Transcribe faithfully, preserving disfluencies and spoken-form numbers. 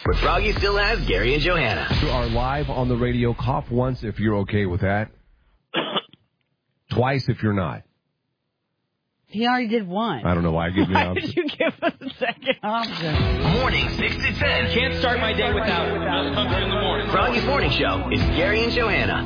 But Froggy still has Gary and Johanna. You are live on the radio. Cough once if you're okay with that. Twice if you're not. He already did one. I don't know why I give you an Why option. did you give us a second option? Morning six to ten. Can't start my day without. Milk comes in the morning. Froggy's Morning Show is Gary and Johanna.